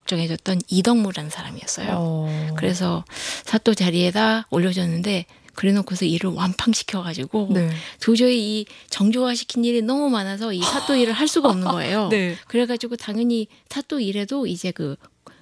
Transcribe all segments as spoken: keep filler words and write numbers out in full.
걱정해줬던 이덕무라는 사람이었어요. 어. 그래서 사또 자리에다 올려줬는데 그래놓고서 일을 완팡시켜가지고 네. 도저히 이 정조가 시킨 일이 너무 많아서 이 사또 일을 할 수가 없는 거예요. 네. 그래가지고 당연히 사또 일에도 이제 그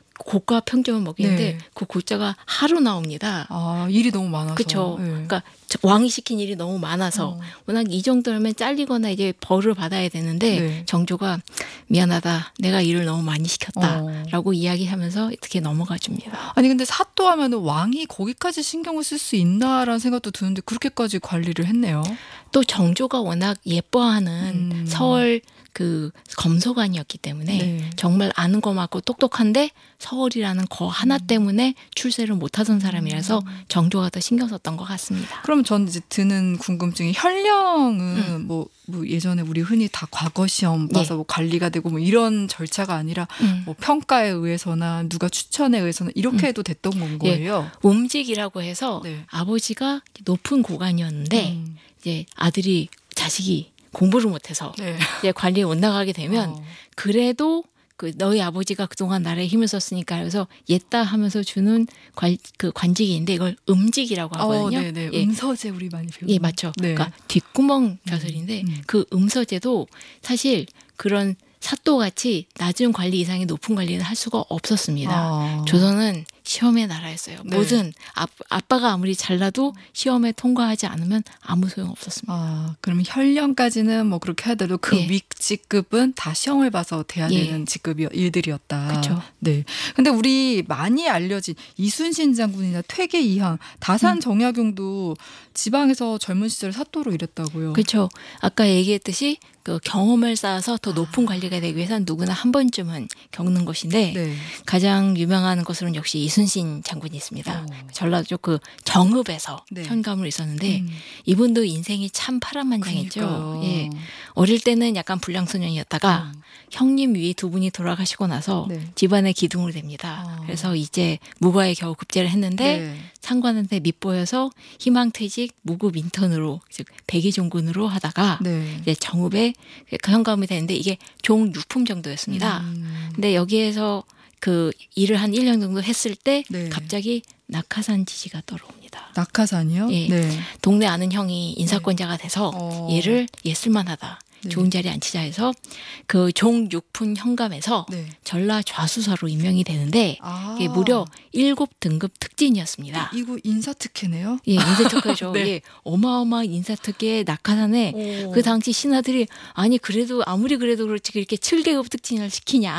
고가 평점을 먹이는데 네. 그 고자가 하루 나옵니다. 아, 일이 너무 많아서. 그렇죠. 네. 그러니까 왕이 시킨 일이 너무 많아서 어. 워낙 이 정도면 잘리거나 이제 벌을 받아야 되는데 네. 정조가 미안하다. 내가 일을 너무 많이 시켰다라고 어. 이야기하면서 어떻게 넘어가 줍니다. 아니 근데 사또 하면은 왕이 거기까지 신경을 쓸 수 있나라는 생각도 드는데 그렇게까지 관리를 했네요. 또 정조가 워낙 예뻐하는 음. 서울 그 검소관이었기 때문에 네. 정말 아는 거 많고 똑똑한데 서울이라는 거 하나 때문에 출세를 못하던 사람이라서 정조가 더 신경 썼던 것 같습니다. 그럼 전 이제 드는 궁금증이 현령은 음. 뭐, 뭐 예전에 우리 흔히 다 과거 시험 봐서 예. 뭐 관리가 되고 뭐 이런 절차가 아니라 음. 뭐 평가에 의해서나 누가 추천에 의해서나 이렇게 해도 됐던 건 거예요. 음직이라고 해서 네. 아버지가 높은 고관이었는데 음. 이제 아들이 자식이 공부를 못해서 네. 이제 관리에 못 나가게 되면 어. 그래도 그 너희 아버지가 그동안 나라에 힘을 썼으니까 그래서 옛다 하면서 주는 관, 그 관직인데 이걸 음직이라고 하거든요. 어, 네네. 예. 음서제 우리 많이 배우는. 예, 맞죠. 네. 그러니까 뒷구멍 벼슬인데 음, 음. 그 음서제도 사실 그런 사또같이 낮은 관리 이상의 높은 관리는 할 수가 없었습니다. 아. 조선은 시험의 나라였어요. 네. 뭐든 아, 아빠가 아무리 잘나도 시험에 통과하지 않으면 아무 소용 없었습니다. 아, 그럼 현령까지는 뭐 그렇게 하더라도 그 예. 윗직급은 다 시험을 봐서 돼야 예. 되는 직급이 일들이었다. 그쵸. 네. 근데 우리 많이 알려진 이순신 장군이나 퇴계 이항, 다산 음. 정약용도 지방에서 젊은 시절 사또로 일했다고요. 그렇죠. 아까 얘기했듯이 그 경험을 쌓아서 더 높은 관리가 되기 위해서는 누구나 한 번쯤은 겪는 것인데 네. 가장 유명한 것으로는 역시 이순신 장군이 있습니다. 어. 전라도 그 정읍에서 네. 현감을 있었는데 음. 이분도 인생이 참 파란만장했죠. 그러니까요. 예. 어릴 때는 약간 불량소년이었다가 음. 형님 위에 두 분이 돌아가시고 나서 네. 집안의 기둥으로 됩니다. 아. 그래서 이제 무과에 겨우 급제를 했는데 네. 상관한테 밑보여서 희망퇴직 무급 인턴으로 즉 백의종군으로 하다가 네. 이제 정읍에 그 현감이 되는데 이게 종 육 품 정도였습니다. 음. 근데 여기에서 그 일을 한 일 년 정도 했을 때 네. 갑자기 낙하산 지시가 떨어옵니다. 낙하산이요? 예. 네. 동네 아는 형이 인사권자가 돼서 어. 얘를 얘 쓸만하다. 네. 좋은 자리에 앉히자 해서 그 종 육 품 현감에서 네. 전라 좌수사로 임명이 되는데 아. 이게 무려 일곱 등급 특진이었습니다. 이거 인사특혜네요? 예, 인사특혜죠. 네. 예, 어마어마한 인사특혜 낙하산에 오. 그 당시 신하들이 아니 그래도 아무리 그래도 그렇지 이렇게 칠 계급 특진을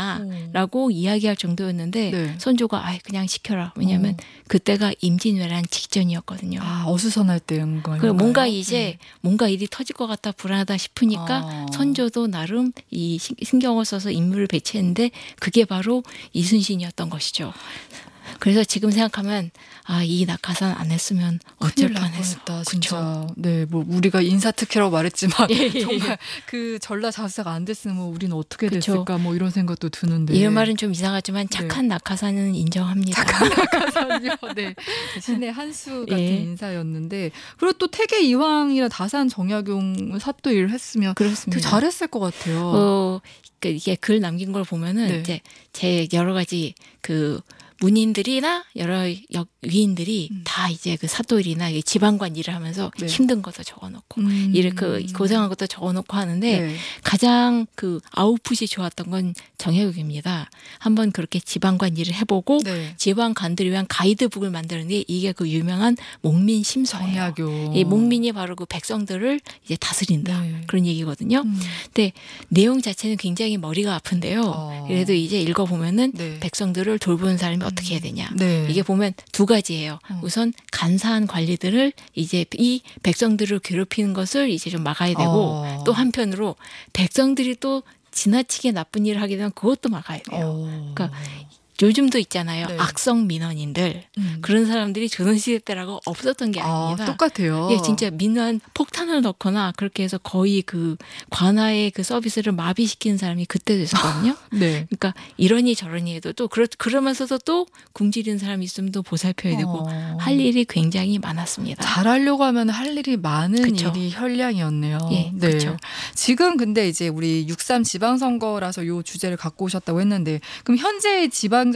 시키냐라고 이야기할 정도였는데 네. 선조가 아 그냥 시켜라. 왜냐하면 어. 그때가 임진왜란 직전이었거든요. 아, 어수선할 때인 거예요. 그 뭔가 이제 뭔가 일이 터질 것 같다 불안하다 싶으니까 아. 선조도 나름 이 신- 신경을 써서 인물을 배치했는데 그게 바로 이순신이었던 것이죠. 그래서 지금 생각하면 아, 이 낙하산 안 했으면 어쩔 큰일 날 뻔했어. 뻔했다, 그쵸? 진짜. 네, 뭐 우리가 인사특혜라고 말했지만 예, 예, 정말 그 전라 자수사가 안 됐으면 우리는 어떻게 그쵸. 됐을까 뭐 이런 생각도 드는데. 이 말은 좀 이상하지만 착한 낙하산은 인정합니다. 착한 낙하산이요. 네, 신의 한 수 같은 예. 인사였는데 그리고 또 태계 이황이나 다산 정약용 사또 일을 했으면 되게 그렇습니다. 잘했을 것 같아요. 어, 그 이게 글 남긴 걸 보면은 네. 이제 제 여러 가지 그 문인들이나 여러 역 위인들이 음. 다 이제 그 사또일이나 이 지방관 일을 하면서 네. 힘든 것도 적어놓고 음. 일을 그 고생한 것도 적어놓고 하는데 네. 가장 그 아웃풋이 좋았던 건 정혜국입니다. 한번 그렇게 지방관 일을 해보고 네. 지방관들을 위한 가이드북을 만드는데 이게 그 유명한 목민 심서예요. 정약용. 이 목민이 바로 그 백성들을 이제 다스린다 네. 그런 얘기거든요. 음. 근데 내용 자체는 굉장히 머리가 아픈데요. 어. 그래도 이제 읽어보면은 네. 백성들을 돌보는 사람이 어떻게 해야 되냐. 네. 이게 보면 두 가지예요. 어. 우선 간사한 관리들을 이제 이 백성들을 괴롭히는 것을 이제 좀 막아야 되고 어. 또 한편으로 백성들이 또 지나치게 나쁜 일을 하게 되면 그것도 막아야 돼요. 어. 그러니까 요즘도 있잖아요. 네. 악성 민원인들. 음. 그런 사람들이 조선시대 때라고 없었던 게 아, 아닙니다. 똑같아요. 예, 진짜 민원 폭탄을 넣거나 그렇게 해서 거의 그 관아의 그 서비스를 마비시키는 사람이 그때도 있었거든요. 네. 그러니까 이러니 저러니 해도 또 그러, 그러면서도 또 굶주리는 사람이 있으면 또 보살펴야 되고 어. 할 일이 굉장히 많았습니다. 잘하려고 하면 할 일이 많은 그쵸. 일이 현량이었네요. 예, 네. 그쵸. 지금 근데 이제 우리 육삼 지방선거라서 요 주제를 갖고 오셨다고 했는데 그럼 현재 지방